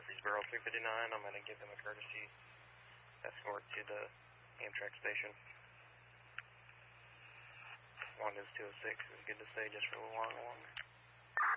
Murfreesboro 359. I'm going to give them a courtesy escort to the Amtrak station. As long as 206 is good to stay just for a little while longer.